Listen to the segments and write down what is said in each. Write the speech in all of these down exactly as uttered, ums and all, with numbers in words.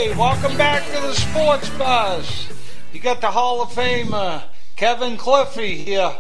Hey, welcome back to the Sports Buzz. You got the Hall of Famer Kevin Cliffy here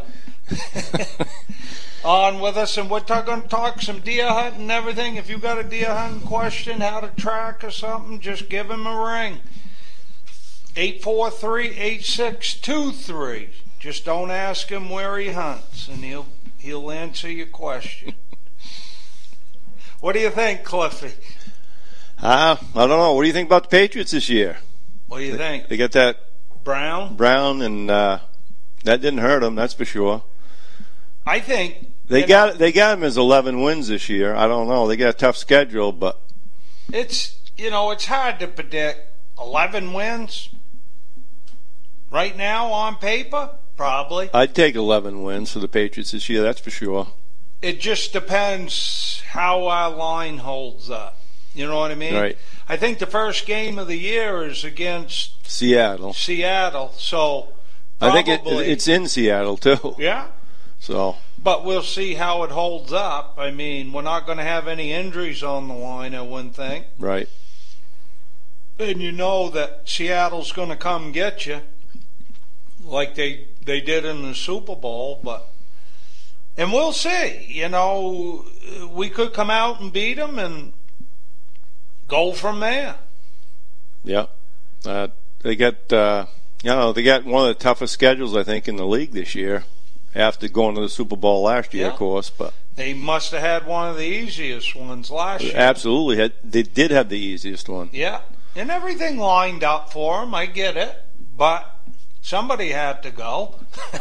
on with us, and we're going to talk some deer hunting and everything. If you got a deer hunting question, how to track or something, just give him a ring. eight four three, eight six two three. Just don't ask him where he hunts, and he'll he'll answer your question. What do you think, Cliffy? Uh, I don't know. What do you think about the Patriots this year? What do you they, think? They got that Brown? Brown, and uh, that didn't hurt them, that's for sure. I think they got know, they got them as eleven wins this year. I don't know. They got a tough schedule, but it's you know it's hard to predict. eleven wins right now on paper, probably. I'd take eleven wins for the Patriots this year. That's for sure. It just depends how our line holds up. You know what I mean? Right. I think the first game of the year is against Seattle. Seattle, so I think it, it's in Seattle too. Yeah. So. But we'll see how it holds up. I mean, we're not going to have any injuries on the line, I wouldn't think. Right. And you know that Seattle's going to come get you, like they they did in the Super Bowl, but. And we'll see. You know, we could come out and beat them and go from there. Yeah. Uh, they got, uh, you know, they got one of the toughest schedules, I think, in the league this year, after going to the Super Bowl last year, yeah. of course. But they must have had one of the easiest ones last year. Absolutely. Had, they did have the easiest one. Yeah. And everything lined up for them. I get it. But somebody had to go.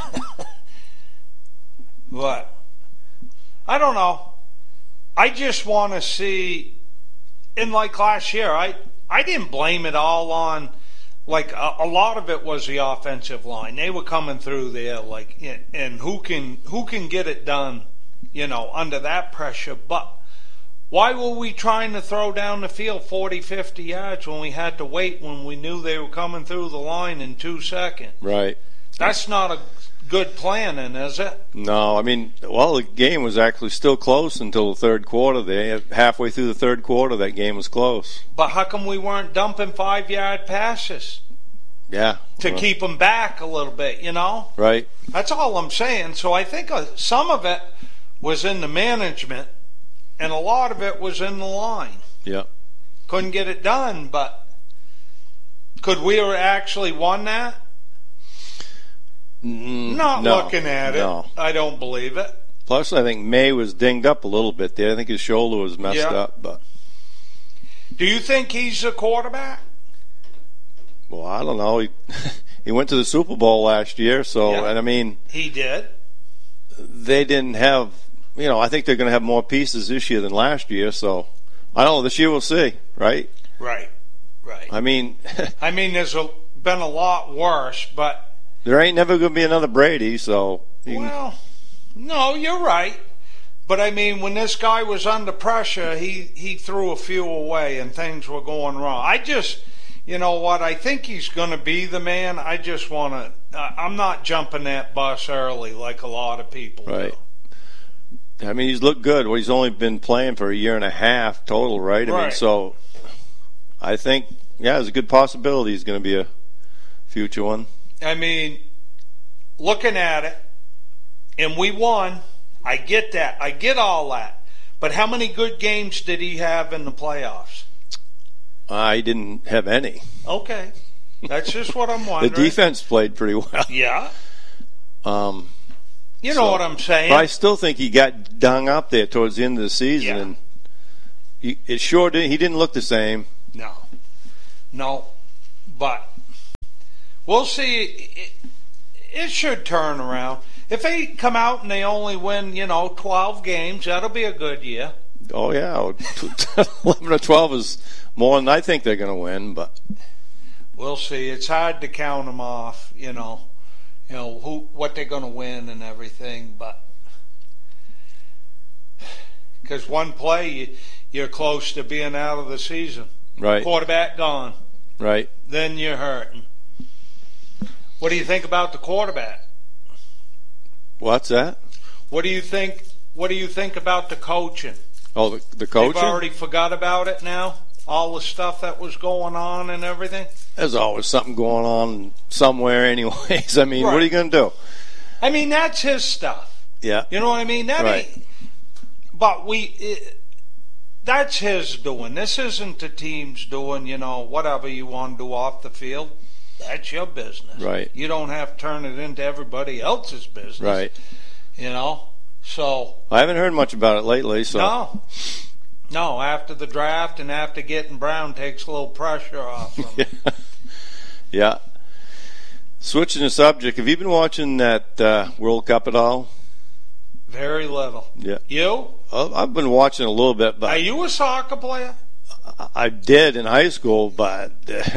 But I don't know. I just want to see, in like last year, I, I didn't blame it all on, like a, a lot of it was the offensive line. They were coming through there, like, and who can who can get it done, you know, under that pressure. But why were we trying to throw down the field forty, fifty yards when we had to wait when we knew they were coming through the line in two seconds? Right. That's not a good planning, is it? No, I mean, well, the game was actually still close until the third quarter. There, halfway through the third quarter, that game was close. But how come we weren't dumping five-yard passes? Yeah. To well, keep them back a little bit, you know? Right. That's all I'm saying. So I think uh, some of it was in the management, and a lot of it was in the line. Yeah. Couldn't get it done, but could we have actually won that? Mm, Not no, looking at it. No. I don't believe it. Plus, I think May was dinged up a little bit there. I think his shoulder was messed yeah. up. But do you think he's a quarterback? Well, I don't know. He he went to the Super Bowl last year, so yeah. and I mean he did. They didn't have, you know. I think they're going to have more pieces this year than last year. So I don't know. This year we'll see. Right. Right. Right. I mean, I mean, there's a, been a lot worse, but. There ain't never going to be another Brady, so... Well, no, you're right. But, I mean, when this guy was under pressure, he, he threw a few away and things were going wrong. I just, you know what, I think he's going to be the man. I just want to... Uh, I'm not jumping that bus early like a lot of people right. do. I mean, he's looked good. Well, he's only been playing for a year and a half total, right? I right. mean, so I think, yeah, there's a good possibility he's going to be a future one. I mean, looking at it, and we won. I get that. I get all that. But how many good games did he have in the playoffs? Uh, he didn't have any. Okay. That's just what I'm wondering. The defense played pretty well. Yeah. Um, you know so, what I'm saying? But I still think he got dung up there towards the end of the season. Yeah. And he, it sure did. He didn't look the same. No. No. But... We'll see. It, it should turn around. If they come out and they only win, you know, twelve games, that'll be a good year. Oh, yeah. eleven or twelve is more than I think they're going to win, but... We'll see. It's hard to count them off, you know, you know who what they're going to win and everything, but... Because one play, you, you're close to being out of the season. Right. Quarterback gone. Right. Then you're hurting. What do you think about the quarterback? What's that? What do you think? What do you think about the coaching? Oh, the, the coaching? They've already forgot about it now? all the stuff that was going on and everything? There's always something going on somewhere, anyways. I mean, Right. what are you going to do? I mean, that's his stuff. Yeah. You know what I mean? That Right. ain't, but we, it, that's his doing. This isn't the team's doing, you know, whatever you want to do off the field. That's your business. Right. You don't have to turn it into everybody else's business. Right. You know? So. I haven't heard much about it lately, so. No. No, after the draft and after getting Brown takes a little pressure off him. Yeah. Yeah. Switching the subject, have you been watching that uh, World Cup at all? Very little. Yeah. You? Oh, I've been watching a little bit, but Are you a soccer player? I did in high school, but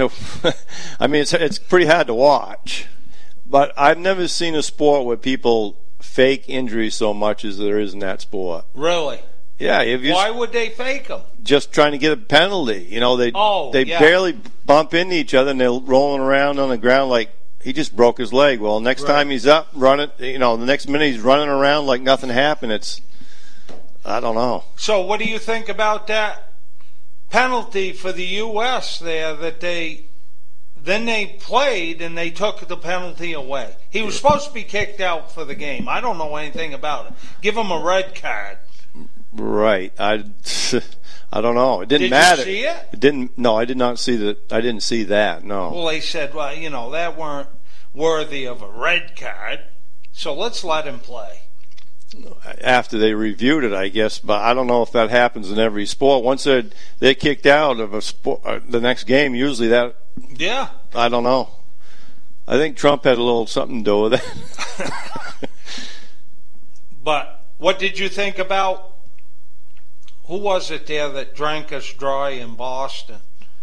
I mean, it's it's pretty hard to watch. But I've never seen a sport where people fake injuries so much as there is in that sport. Really? Yeah, if you Why would they fake them? just trying to get a penalty, you know, they Oh, they yeah. barely bump into each other and they're rolling around on the ground like he just broke his leg. Well, next Right. time he's up running, you know, the next minute he's running around like nothing happened. It's I don't know. So what do you think about that penalty for the U S there that they then they played and they took the penalty away? He was supposed to be kicked out for the game. I don't know anything about it. Give him a red card. Right. I, I don't know. It didn't Did matter. you see it? It didn't. No, I did not see that. I didn't see that. No. Well, they said, well, you know, that weren't worthy of a red card, so let's let him play. After they reviewed it, I guess, but I don't know if that happens in every sport. Once they're they're kicked out of a sport, uh, the next game, usually that. Yeah. I don't know. I think Trump had a little something to do with it. But what did you think about, who was it there that drank us dry in Boston?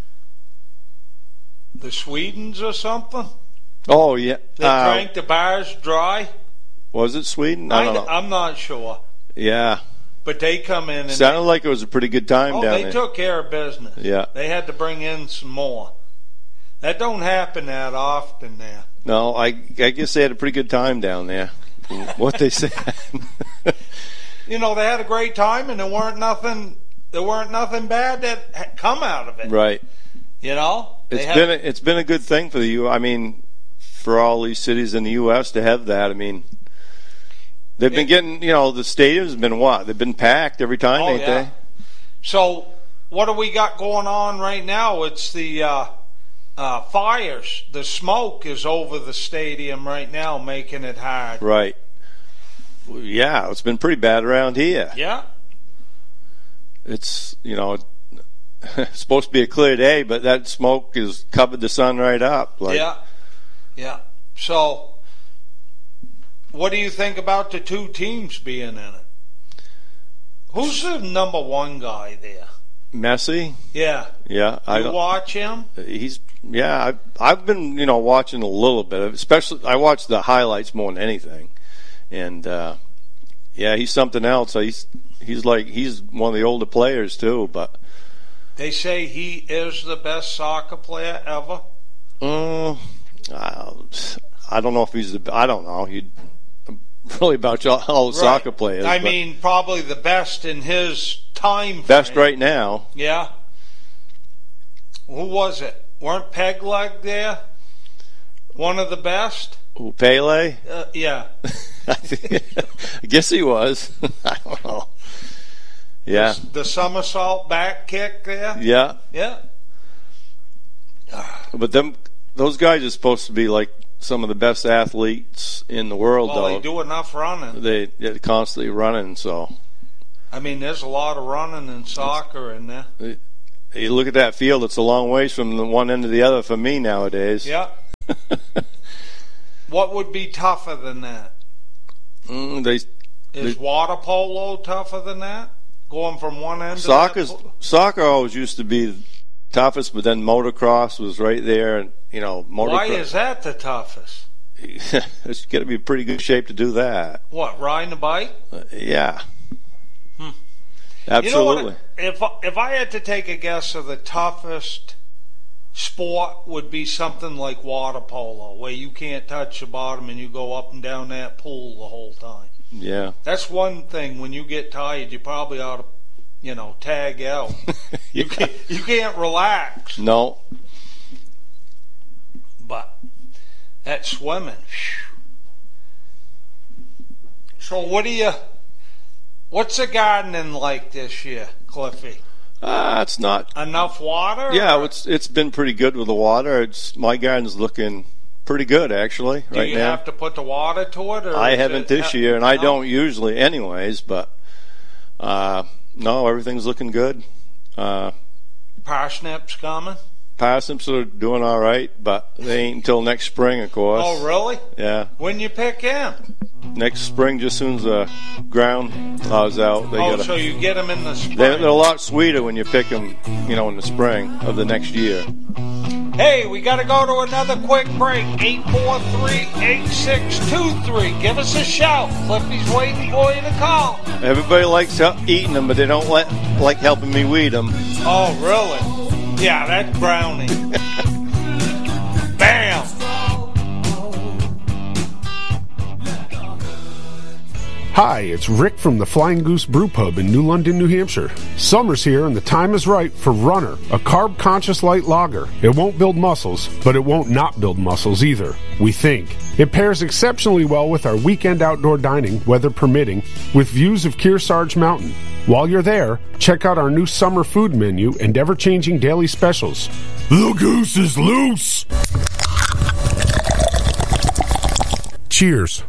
The Swedens or something? Oh yeah. That Uh, drank the bars dry? was it Sweden? I don't know. I'm not sure. Yeah. But they come in and Sounded like it was a pretty good time oh, down they there. took care of business. Yeah. They had to bring in some more. That don't happen that often there. No, I I guess they had a pretty good time down there. What they said. You know, they had a great time and there weren't nothing there weren't nothing bad that had come out of it. Right. You know? They It's had- been a, it's been a good thing for the U. I mean, for all these cities in the U S to have that. I mean, they've been It- getting, you know, the stadiums have been what? They've been packed every time, Oh, ain't yeah. they? So, what do we got going on right now? It's the uh, uh, fires. The smoke is over the stadium right now, making it hard. Right. Well, yeah, it's been pretty bad around here. Yeah. It's, you know, it's supposed to be a clear day, but that smoke has covered the sun right up. Like, yeah. Yeah. So, what do you think about the two teams being in it? Who's the number one guy there? Messi. Yeah. Yeah, I You don't. watch him? He's yeah. I've, I've been you know watching a little bit of, especially I watch the highlights more than anything, and uh, yeah, he's something else. He's he's like he's one of the older players too. But They say he is the best soccer player ever. um, I, I don't know if he's the. I don't know. He really about all, all the Right. soccer players. I but mean, probably the best in his time. best frame. right now. Yeah. Who was it? Weren't Pegleg there? One of the best? Ooh, Pele. Uh, yeah. I guess he was. I don't know. Yeah, The somersault back kick there? yeah. Yeah. But them, those guys are supposed to be like some of the best athletes in the world, Well, though. they do enough running. They, they're constantly running, so I mean, there's a lot of running in soccer in there. you look at that field; it's a long ways from the one end to the other for me nowadays. Yeah. What would be tougher than that? mm, they Is water polo tougher than that? Going from one end soccer's to the other? soccer always used to be toughest, but then motocross was right there, and you know, motocross. Why is that the toughest? It's got to be in pretty good shape to do that. What, riding a bike? Uh, yeah, Hmm. absolutely. You know what, if if I had to take a guess of the toughest sport would be something like water polo, where you can't touch the bottom and you go up and down that pool the whole time. Yeah, That's one thing. When you get tired, you probably ought to you know, tag out. You can't, you can't relax. No. But that swimming. Whew. So what do you, what's the gardening like this year, Cliffy? Uh, it's not enough water? Yeah, or? it's it's been pretty good with the water. It's my garden's looking pretty good actually do right you now. have to put the water to it? Or I haven't it, this uh, year, and I no? don't usually, anyways. But uh, no, everything's looking good. Uh, Parsnips coming? Parsnips are doing all right, but they ain't until next spring, of course. Oh, really? Yeah. When you pick in? Next spring, just as soon as the ground thaws out. They oh, gotta, so you get them in the spring. They're, they're a lot sweeter when you pick them, you know, in the spring of the next year. Hey, we got to go to another quick break. eight four three, eight six two three. Give us a shout. Cliffy's waiting for you to call. Everybody likes eating them, but they don't let, like helping me weed them. Oh, really? Yeah, that's brownie. Bam! Hi, it's Rick from the Flying Goose Brew Pub in New London, New Hampshire. Summer's here and the time is right for Runner, a carb-conscious light lager. It won't build muscles, but it won't not build muscles either, we think. It pairs exceptionally well with our weekend outdoor dining, weather permitting, with views of Kearsarge Mountain. While you're there, check out our new summer food menu and ever-changing daily specials. The goose is loose! Cheers.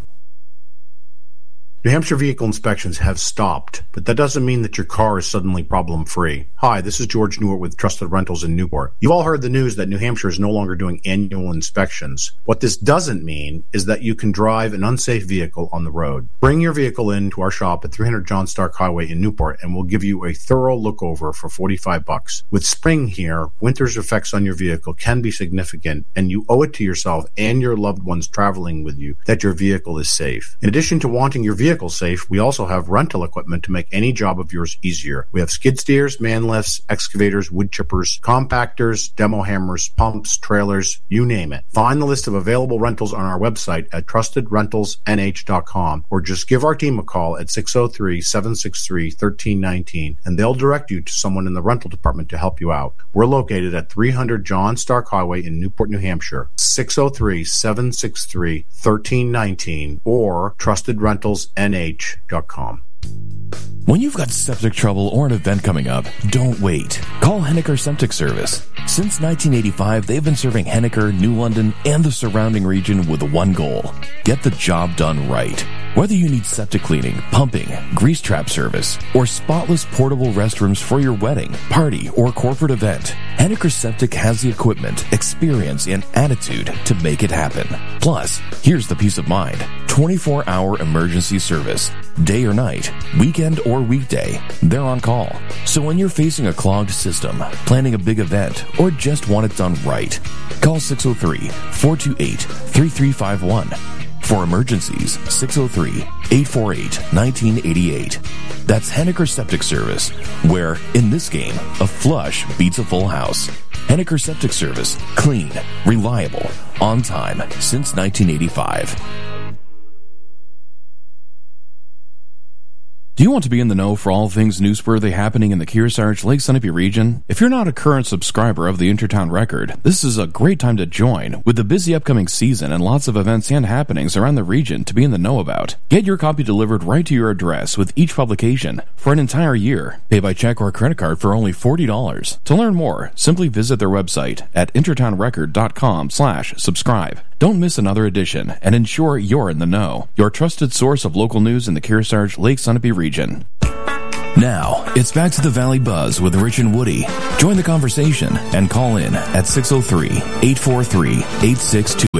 New Hampshire vehicle inspections have stopped, but that doesn't mean that your car is suddenly problem-free. Hi, this is George Newart with Trusted Rentals in Newport. You've all heard the news that New Hampshire is no longer doing annual inspections. What this doesn't mean is that you can drive an unsafe vehicle on the road. Bring your vehicle in to our shop at three hundred John Stark Highway in Newport, and we'll give you a thorough look-over for forty-five bucks. With spring here, winter's effects on your vehicle can be significant, and you owe it to yourself and your loved ones traveling with you that your vehicle is safe. In addition to wanting your vehicle safe, we also have rental equipment to make any job of yours easier. We have skid steers, man lifts, excavators, wood chippers, compactors, demo hammers, pumps, trailers, you name it. Find the list of available rentals on our website at trusted rentals n h dot com or just give our team a call at six oh three, seven six three, one three one nine and they'll direct you to someone in the rental department to help you out. We're located at three hundred John Stark Highway in Newport, New Hampshire, six oh three, seven six three, one three one nine or trusted rentals n h dot com. When you've got septic trouble or an event coming up, don't wait. Call Henniker Septic Service. Since nineteen eighty-five, they've been serving Henniker, New London, and the surrounding region with one goal: get the job done right. Whether you need septic cleaning, pumping, grease trap service, or spotless portable restrooms for your wedding, party, or corporate event, Henniker Septic has the equipment, experience, and attitude to make it happen. Plus, here's the peace of mind: twenty-four hour emergency service. Day or night, weekend or weekday, they're on call. So when you're facing a clogged system, planning a big event, or just want it done right, call six oh three, four two eight, three three five one. For emergencies, six oh three, eight four eight, one nine eight eight. That's Henniker Septic Service, where, in this game, a flush beats a full house. Henniker Septic Service. Clean, reliable, on time, since nineteen eighty-five. Do you want to be in the know for all things newsworthy happening in the Kearsarge Lake Sunapee region? If you're not a current subscriber of the Intertown Record, this is a great time to join. With the busy upcoming season and lots of events and happenings around the region to be in the know about, get your copy delivered right to your address with each publication for an entire year. Pay by check or credit card for only forty dollars. To learn more, simply visit their website at intertownrecord.com slash subscribe. Don't miss another edition and ensure you're in the know. Your trusted source of local news in the Kearsarge Lake Sunapee region. Now, it's back to the Valley Buzz with Rich and Woody. Join the conversation and call in at six oh three, eight four three, eight six two.